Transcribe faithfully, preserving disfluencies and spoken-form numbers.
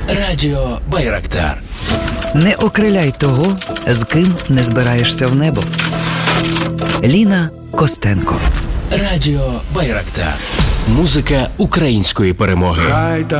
Радіо Байрактар. Не окриляй того, з ким не збираєшся в небо. Ліна Костенко. Радіо Байрактар. Музика української перемоги.